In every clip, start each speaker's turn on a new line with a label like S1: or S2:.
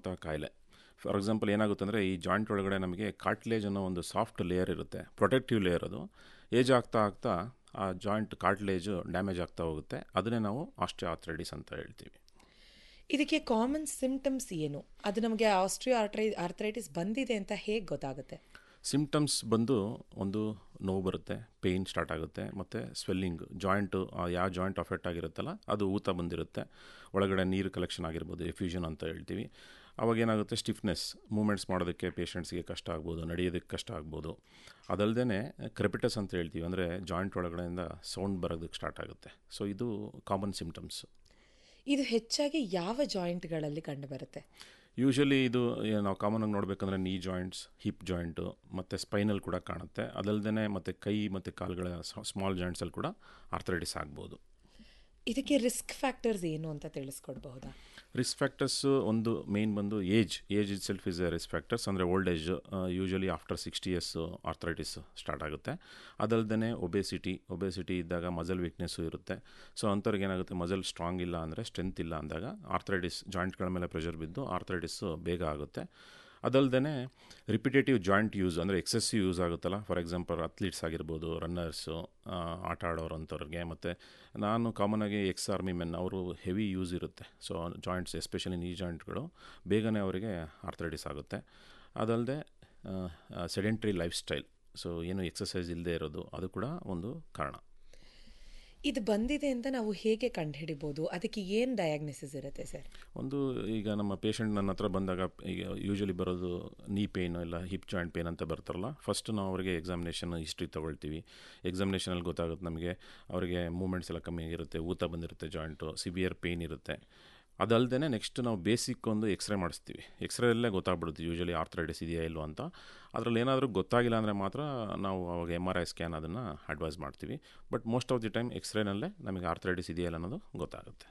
S1: ಬರುವಂಥ ಕಾಯಿಲೆ. For example ಏನಾಗುತ್ತೆ ಅಂದರೆ, ಈ ಜಾಯಿಂಟ್ ಒಳಗಡೆ ನಮಗೆ ಕಾರ್ಟ್ಲೇಜ್ ಅನ್ನೋ ಒಂದು ಸಾಫ್ಟ್ ಲೇಯರ್ ಇರುತ್ತೆ, ಪ್ರೊಟೆಕ್ಟಿವ್ ಲೇಯರ್. ಅದು ಏಜ್ ಆಗ್ತಾ ಆಗ್ತಾ ಆ ಜಾಯಿಂಟ್ ಕಾರ್ಟ್ಲೇಜು ಡ್ಯಾಮೇಜ್ ಆಗ್ತಾ ಹೋಗುತ್ತೆ. ಅದನ್ನೇ ನಾವು ಆಸ್ಟಿಯೋಆರ್ಥ್ರೈಟಿಸ್ ಅಂತ ಹೇಳ್ತೀವಿ.
S2: ಇದಕ್ಕೆ ಕಾಮನ್ ಸಿಂಪ್ಟಮ್ಸ್ ಏನು? ಅದು ನಮಗೆ ಆರ್ಥ್ರೈಟಿಸ್ ಬಂದಿದೆ ಅಂತ ಹೇಗೆ ಗೊತ್ತಾಗುತ್ತೆ?
S1: ಸಿಂಪ್ಟಮ್ಸ್ ಬಂದು ಒಂದು ನೋವು ಬರುತ್ತೆ, ಪೇಯ್ನ್ ಸ್ಟಾರ್ಟ್ ಆಗುತ್ತೆ, ಮತ್ತು ಸ್ವೆಲ್ಲಿಂಗ್, ಜಾಯಿಂಟು ಯಾವ ಜಾಯಿಂಟ್ ಅಫೆಕ್ಟ್ ಆಗಿರುತ್ತಲ್ಲ ಅದು ಊತ ಬಂದಿರುತ್ತೆ, ಒಳಗಡೆ ನೀರು ಕಲೆಕ್ಷನ್ ಆಗಿರ್ಬೋದು, ಎಫ್ಯೂಷನ್ ಅಂತ ಹೇಳ್ತೀವಿ. ಅವಾಗೇನಾಗುತ್ತೆ, ಸ್ಟಿಫ್ನೆಸ್, ಮೂಮೆಂಟ್ಸ್ ಮಾಡೋದಕ್ಕೆ ಪೇಷಂಟ್ಸ್ಗೆ ಕಷ್ಟ ಆಗ್ಬೋದು, ನಡೆಯೋದಕ್ಕೆ ಕಷ್ಟ ಆಗ್ಬೋದು. ಅದಲ್ಲದೆ ಕ್ರೆಪಿಟಸ್ ಅಂತ ಹೇಳ್ತೀವಿ, ಅಂದರೆ ಜಾಯಿಂಟ್ ಒಳಗಡೆಯಿಂದ ಸೌಂಡ್ ಬರೋದಕ್ಕೆ ಸ್ಟಾರ್ಟ್ ಆಗುತ್ತೆ. ಸೊ ಇದು ಕಾಮನ್ ಸಿಂಪ್ಟಮ್ಸ್.
S2: ಇದು ಹೆಚ್ಚಾಗಿ ಯಾವ ಜಾಯಿಂಟ್ಗಳಲ್ಲಿ ಕಂಡುಬರುತ್ತೆ?
S1: ಯೂಶಲಿ ಇದು ನಾವು ಕಾಮನಾಗಿ ನೋಡಬೇಕಂದ್ರೆ ನೀ ಜಾಯಿಂಟ್ಸ್, ಹಿಪ್ ಜಾಯಿಂಟು ಮತ್ತು ಸ್ಪೈನಲ್ಲಿ ಕೂಡ ಕಾಣುತ್ತೆ. ಅದಲ್ಲದೆ ಮತ್ತು ಕೈ ಮತ್ತು ಕಾಲುಗಳ ಸ್ಮಾಲ್ ಜಾಯಿಂಟ್ಸಲ್ಲಿ ಕೂಡ ಆರ್ಥ್ರೈಟಿಸ್ ಆಗ್ಬೋದು.
S2: ಇದಕ್ಕೆ ರಿಸ್ಕ್ ಫ್ಯಾಕ್ಟರ್ಸ್ ಏನು ಅಂತ ತಿಳಿಸ್ಕೊಡ್ಬಹುದಾ?
S1: ರಿಸ್ಕ್ ಫ್ಯಾಕ್ಟರ್ಸು ಒಂದು ಮೇನ್ ಬಂದು age it self is A risk factors. ಅಂದರೆ old age, usually after 60 years arthritis start ಆಗುತ್ತೆ. ಅದಲ್ಲದೆ ಒಬೆಸಿಟಿ ಇದ್ದಾಗ ಮಸಲ್ ವೀಕ್ನೆಸ್ಸು ಇರುತ್ತೆ. ಸೊ ಅಂಥವ್ರಿಗೆ ಏನಾಗುತ್ತೆ, ಮಸಲ್ ಸ್ಟ್ರಾಂಗ್ ಇಲ್ಲ ಅಂದರೆ, ಸ್ಟ್ರೆಂತ್ ಇಲ್ಲ ಅಂದಾಗ ಆರ್ಥ್ರೈಟಿಸ್, ಜಾಯಿಂಟ್ಗಳ ಮೇಲೆ ಪ್ರೆಷರ್ ಬಿದ್ದು ಆರ್ಥ್ರೈಟಿಸ್ಸು ಬೇಗ ಆಗುತ್ತೆ. ಅದಲ್ಲದೆ ರಿಪಿಟೇಟಿವ್ ಜಾಯಿಂಟ್ ಯೂಸ್, ಅಂದರೆ ಎಕ್ಸೆಸಿವ್ ಯೂಸ್ ಆಗುತ್ತಲ್ಲ. ಫಾರ್ ಎಕ್ಸಾಂಪಲ್ ಅಥ್ಲೀಟ್ಸ್ ಆಗಿರ್ಬೋದು, ರನ್ನರ್ಸು, ಆಟ ಆಡೋರು ಅಂಥವ್ರಿಗೆ, ಮತ್ತು ನಾನು ಕಾಮನಾಗಿ ಆರ್ಮಿ ಮೆನ್, ಅವರು ಹೆವಿ ಯೂಸ್ ಇರುತ್ತೆ. ಸೊ ಜಾಯಿಂಟ್ಸ್, ಎಸ್ಪೆಷಲಿ ನೀ ಜಾಯಿಂಟ್ಗಳು ಬೇಗನೆ ಅವರಿಗೆ ಆರ್ಥ್ರೈಟಿಸ್ ಆಗುತ್ತೆ. ಅದಲ್ಲದೆ ಸೆಡೆಂಟ್ರಿ ಲೈಫ್ ಸ್ಟೈಲ್, ಸೊ ಏನು ಎಕ್ಸಸೈಸ್ ಇಲ್ಲದೆ ಇರೋದು, ಅದು ಕೂಡ ಒಂದು ಕಾರಣ.
S2: ಇದು ಬಂದಿದೆ ಅಂತ ನಾವು ಹೇಗೆ ಕಂಡುಹಿಡಿಬೋದು? ಅದಕ್ಕೆ ಏನು ಡಯಾಗ್ನೋಸಿಸ್ ಇರುತ್ತೆ ಸರ್?
S1: ಒಂದು, ಈಗ ನಮ್ಮ ಪೇಷಂಟ್ ನನ್ನ ಹತ್ರ ಬಂದಾಗ ಈಗ ಯೂಶಲಿ ಬರೋದು ನೀ ಪೇಯ್ನು ಇಲ್ಲ ಹಿಪ್ ಜಾಯಿಂಟ್ ಪೇಯ್ನ್ ಅಂತ ಬರ್ತಾರಲ್ಲ. ಫಸ್ಟ್ ನಾವು ಅವರಿಗೆ ಎಕ್ಸಾಮಿನೇಷನ್ ಹಿಸ್ಟ್ರಿ ತೊಗೊಳ್ತೀವಿ. ಎಕ್ಸಾಮಿನೇಷನಲ್ಲಿ ಗೊತ್ತಾಗುತ್ತೆ ನಮಗೆ, ಅವರಿಗೆ ಮೂಮೆಂಟ್ಸ್ ಎಲ್ಲ ಕಮ್ಮಿ ಆಗಿರುತ್ತೆ, ಊತ ಬಂದಿರುತ್ತೆ, ಜಾಯಿಂಟು ಸಿವಿಯರ್ ಪೇಯ್ನ್ ಇರುತ್ತೆ. ಅದಲ್ಲದೆ ನೆಕ್ಸ್ಟ್ ನಾವು ಬೇಸಿಕ್ ಒಂದು ಎಕ್ಸ್ರೇ ಮಾಡಿಸ್ತೀವಿ. ಎಕ್ಸ್ರೇಯಲ್ಲೇ ಗೊತ್ತಾಗ್ಬಿಡುತ್ತೆ ಯೂಶಲಿ ಆರ್ಥ್ರೈಟಿಸ್ ಇದೆಯಾ ಇಲ್ವೋ ಅಂತ. ಅದರಲ್ಲಿ ಏನಾದರೂ ಗೊತ್ತಾಗಿಲ್ಲ ಅಂದರೆ ಮಾತ್ರ ನಾವು ಅವಾಗ MRI ಸ್ಕ್ಯಾನ್ ಅದನ್ನು ಅಡ್ವೈಸ್ ಮಾಡ್ತೀವಿ. But most of the time ಎಕ್ಸ್ರೇನಲ್ಲೇ ನಮಗೆ ಆರ್ಥ್ರೈಟಿಸ್ ಇದೆಯಲ್ಲ ಅನ್ನೋದು ಗೊತ್ತಾಗುತ್ತೆ.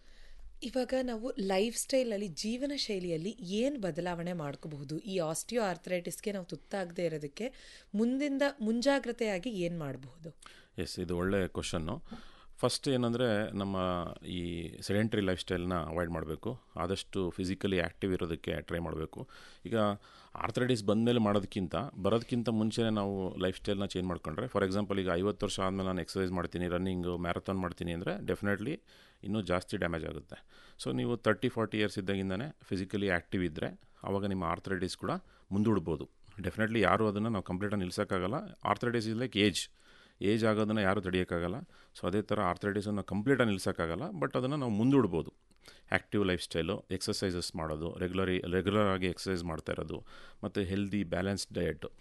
S2: ಇವಾಗ ನಾವು ಲೈಫ್ ಸ್ಟೈಲಲ್ಲಿ, ಜೀವನ ಶೈಲಿಯಲ್ಲಿ ಏನು ಬದಲಾವಣೆ ಮಾಡ್ಕೋಬಹುದು ಈ ಆಸ್ಟಿಯೋ ಆರ್ಥ್ರೈಟಿಸ್ಗೆ ನಾವು ತುತ್ತಾಗದೇ ಇರೋದಕ್ಕೆ? ಮುಂಜಾಗ್ರತೆಯಾಗಿ ಏನು ಮಾಡಬಹುದು?
S1: ಎಸ್, ಇದು ಒಳ್ಳೆಯ ಕ್ವಶನ್ನು. ಫಸ್ಟ್ ಏನಂದರೆ, ನಮ್ಮ ಈ ಸೆಡೆಂಟ್ರಿ ಲೈಫ್ ಸ್ಟೈಲ್ನ ಅವಾಯ್ಡ್ ಮಾಡಬೇಕು. ಆದಷ್ಟು ಫಿಸಿಕಲಿ ಆ್ಯಕ್ಟಿವ್ ಇರೋದಕ್ಕೆ ಟ್ರೈ ಮಾಡಬೇಕು. ಈಗ ಆರ್ಥ್ರೈಟಿಸ್ ಬಂದಮೇಲೆ ಬರೋದಕ್ಕಿಂತ ಮುಂಚೆನೇ ನಾವು ಲೈಫ್ ಸ್ಟೈಲ್ನ ಚೇಂಜ್ ಮಾಡ್ಕೊಂಡ್ರೆ, ಫಾರ್ ಎಕ್ಸಾಂಪಲ್ ಈಗ 50 ವರ್ಷ ಆದಮೇಲೆ ನಾನು ಎಕ್ಸಸೈಸ್ ಮಾಡ್ತೀನಿ, ರನ್ನಿಂಗು, ಮ್ಯಾರಥಾನ್ ಮಾಡ್ತೀನಿ ಅಂದರೆ ಡೆಫಿನೆಟ್ಲಿ ಇನ್ನೂ ಜಾಸ್ತಿ ಡ್ಯಾಮೇಜ್ ಆಗುತ್ತೆ. ಸೊ ನೀವು 30-40 years ಇದ್ದಾಗಿಂದನೇ ಫಿಸಿಕಲಿ ಆ್ಯಕ್ಟಿವ್ ಇದ್ದರೆ ಆವಾಗ ನಿಮ್ಮ ಆರ್ಥ್ರೈಟಿಸ್ ಕೂಡ ಮುಂದೂಡ್ಬೋದು. ಡೆಫಿನೆಟ್ಲಿ ಯಾರೂ ಅದನ್ನು ನಾವು ಕಂಪ್ಲೀಟಾಗಿ ನಿಲ್ಸೋಕ್ಕಾಗಲ್ಲ. ಆರ್ಥ್ರೈಟಿಸ್ ಇಸ್ ಲೈಕ್ ಏಜ್ ಆಗೋದನ್ನು ಯಾರೂ ತಡೆಯೋಕ್ಕಾಗಲ್ಲ. ಸೊ ಅದೇ ಥರ ಆರ್ಥ್ರೈಟಿಸನ್ನು ಕಂಪ್ಲೀಟಾಗಿ ನಿಲ್ಸೋಕ್ಕಾಗಲ್ಲ, ಬಟ್ ಅದನ್ನು ನಾವು ಮುಂದೂಡ್ಬೋದು. ಆ್ಯಕ್ಟಿವ್ ಲೈಫ್ ಸ್ಟೈಲು, ಎಕ್ಸಸೈಸಸ್ ಮಾಡೋದು, ರೆಗ್ಯುಲರ್ ಆಗಿ ಎಕ್ಸಸೈಸ್ ಮಾಡ್ತಾ ಇರೋದು, ಮತ್ತು ಹೆಲ್ದಿ ಬ್ಯಾಲೆನ್ಸ್ಡ್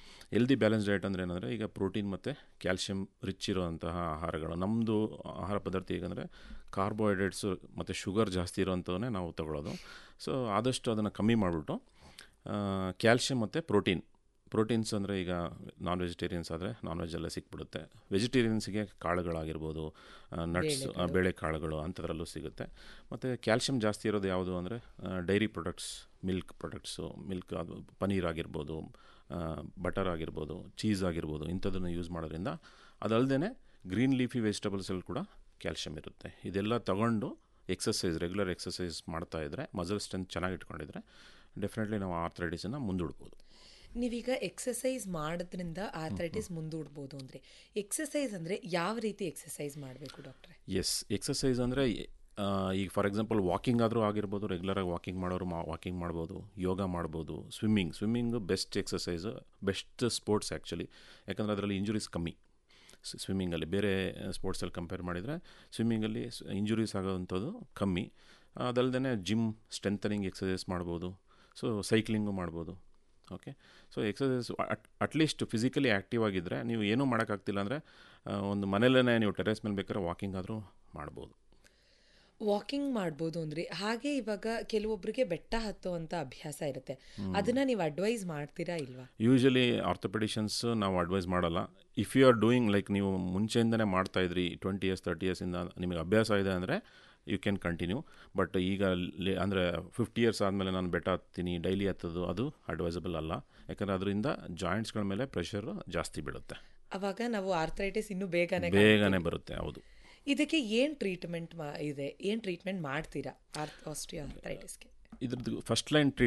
S1: ಡಯಟ್ ಅಂದರೆ ಏನಂದರೆ, ಈಗ ಪ್ರೋಟೀನ್ ಮತ್ತು ಕ್ಯಾಲ್ಶಿಯಂ ರಿಚ್ ಇರೋವಂತಹ ಆಹಾರಗಳು. ನಮ್ಮದು ಆಹಾರ ಪದ್ಧತಿ ಹೇಗೆಂದರೆ ಕಾರ್ಬೋಹೈಡ್ರೇಟ್ಸು ಮತ್ತು ಶುಗರ್ ಜಾಸ್ತಿ ಇರೋವಂಥವನ್ನೇ ನಾವು ತಗೊಳ್ಳೋದು. ಸೊ ಆದಷ್ಟು ಅದನ್ನು ಕಮ್ಮಿ ಮಾಡಿಬಿಟ್ಟು ಕ್ಯಾಲ್ಶಿಯಂ ಮತ್ತು ಪ್ರೋಟೀನ್ಸ್ ಅಂದರೆ, ಈಗ ನಾನ್ ವೆಜಿಟೇರಿಯನ್ಸ್ ಆದರೆ ನಾನ್ ವೆಜ್ಜಲ್ಲೇ ಸಿಕ್ಬಿಡುತ್ತೆ. ವೆಜಿಟೇರಿಯನ್ಸ್ಗೆ ಕಾಳುಗಳಾಗಿರ್ಬೋದು, ನಟ್ಸ್, ಬೇಳೆಕಾಳುಗಳು ಅಂಥದ್ರಲ್ಲೂ ಸಿಗುತ್ತೆ. ಮತ್ತು ಕ್ಯಾಲ್ಶಿಯಂ ಜಾಸ್ತಿ ಇರೋದು ಯಾವುದು ಅಂದರೆ ಡೈರಿ ಪ್ರಾಡಕ್ಟ್ಸ್, ಮಿಲ್ಕ್, ಅದು ಪನೀರ್ ಆಗಿರ್ಬೋದು, ಬಟರ್ ಆಗಿರ್ಬೋದು, ಚೀಸ್ ಆಗಿರ್ಬೋದು, ಇಂಥದ್ದನ್ನು ಯೂಸ್ ಮಾಡೋದ್ರಿಂದ. ಅದಲ್ಲದೆ ಗ್ರೀನ್ ಲೀಫಿ ವೆಜಿಟಬಲ್ಸಲ್ಲಿ ಕೂಡ ಕ್ಯಾಲ್ಶಿಯಂ ಇರುತ್ತೆ. ಇದೆಲ್ಲ ತಗೊಂಡು ರೆಗ್ಯುಲರ್ ಎಕ್ಸಸೈಸ್ ಮಾಡ್ತಾಯಿದ್ರೆ, ಮಸಲ್ ಸ್ಟ್ರೆಂತ್ ಚೆನ್ನಾಗಿ ಇಟ್ಕೊಂಡಿದ್ರೆ ಡೆಫಿನೆಟ್ಲಿ ನಾವು ಆರ್ಥ್ರೈಟಿಸನ್ನು ಮುಂದೂಡ್ಬೋದು.
S2: ನೀವೀಗ ಎಕ್ಸಸೈಸ್ ಮಾಡೋದ್ರಿಂದ ಆರ್ಥ್ರೈಟಿಸ್ ಮುಂದೂಡ್ಬೋದು ಅಂದರೆ, ಎಕ್ಸಸೈಸ್ ಅಂದರೆ ಯಾವ ರೀತಿ ಎಕ್ಸಸೈಸ್ ಮಾಡಬೇಕು ಡಾಕ್ಟ್ರೆ?
S1: ಎಸ್, ಎಕ್ಸಸೈಸ್ ಅಂದರೆ ಈಗ ಫಾರ್ ಎಕ್ಸಾಂಪಲ್ ವಾಕಿಂಗ್ ಆದರೂ ಆಗಿರ್ಬೋದು, ರೆಗ್ಯುಲರಾಗಿ ವಾಕಿಂಗ್ ಮಾಡೋರು ವಾಕಿಂಗ್ ಮಾಡ್ಬೋದು, ಯೋಗ ಮಾಡ್ಬೋದು, swimming best exercise, best sports actually. ಯಾಕಂದರೆ ಅದರಲ್ಲಿ ಇಂಜುರೀಸ್ ಕಮ್ಮಿ. ಸ್ವಿಮ್ಮಿಂಗಲ್ಲಿ ಬೇರೆ ಸ್ಪೋರ್ಟ್ಸಲ್ಲಿ ಕಂಪೇರ್ ಮಾಡಿದರೆ ಸ್ವಿಮ್ಮಿಂಗಲ್ಲಿ ಇಂಜುರೀಸ್ ಆಗೋವಂಥದ್ದು ಕಮ್ಮಿ. ಅದಲ್ಲದೆ ಜಿಮ್, ಸ್ಟ್ರೆಂಥನಿಂಗ್ ಎಕ್ಸಸೈಸ್ ಮಾಡ್ಬೋದು. ಸೊ ಸೈಕ್ಲಿಂಗು ಮಾಡ್ಬೋದು. Okay, so exercise at least physically active ಆಗಿದ್ದರೆ, ನೀವು ಏನೂ ಮಾಡೋಕ್ಕಾಗ್ತಿಲ್ಲ ಅಂದರೆ ಒಂದು ಮನೇಲೇ ನೀವು ಟೆರೆಸ್ ಮೇಲೆ ಬೇಕಾದ್ರೆ ವಾಕಿಂಗ್ ಆದರೂ ಮಾಡ್ಬೋದು.
S2: ವಾಕಿಂಗ್ ಮಾಡ್ಬೋದು ಅಂದರೆ, ಹಾಗೆ ಇವಾಗ ಕೆಲವೊಬ್ಬರಿಗೆ ಬೆಟ್ಟ ಹತ್ತುವಂಥ ಅಭ್ಯಾಸ ಇರುತ್ತೆ, ಅದನ್ನು ನೀವು ಅಡ್ವೈಸ್ ಮಾಡ್ತೀರಾ ಇಲ್ವಾ?
S1: ಯೂಶಲಿ ಆರ್ಥೋಪೆಡಿಷನ್ಸ್ ನಾವು ಅಡ್ವೈಸ್ ಮಾಡಲ್ಲ. If you are doing like ನೀವು ಮುಂಚೆಯಿಂದನೇ ಮಾಡ್ತಾಯಿದ್ರಿ 20 years 30 years ನಿಮಗೆ ಅಭ್ಯಾಸ ಇದೆ ಅಂದರೆ ಯು ಕ್ಯಾನ್ ಕಂಟಿನ್ಯೂ. ಬಟ್ ಈಗ ಅಂದರೆ 50 years ಆದಮೇಲೆ ನಾನು ಬೆಟ್ಟ ಹತ್ತೀನಿ, ಡೈಲಿ ಹತ್ತೋದು, ಅದು ಅಡ್ವೈಸಬಲ್ ಅಲ್ಲ. ಯಾಕಂದರೆ ಅದರಿಂದ ಜಾಯಿಂಟ್ಸ್ಗಳ ಮೇಲೆ ಪ್ರೆಷರ್ ಜಾಸ್ತಿ ಬೀಳುತ್ತೆ.
S2: ಆವಾಗ ನಾವು ಆರ್ಥ್ರೈಟಿಸ್ ಇನ್ನೂ ಬೇಗನೆ
S1: ಬರುತ್ತೆ. ಹೌದು.
S2: ಇದಕ್ಕೆ ಏನು ಟ್ರೀಟ್ಮೆಂಟ್ ಮಾಡ್ತೀರಾ ಆಸ್ಟಿಯೋ ಆರ್ಥ್ರೈಟಿಸ್ಗೆ?
S1: ಇದ್ರದ್ದು ಫಸ್ಟ್ ಲೈನ್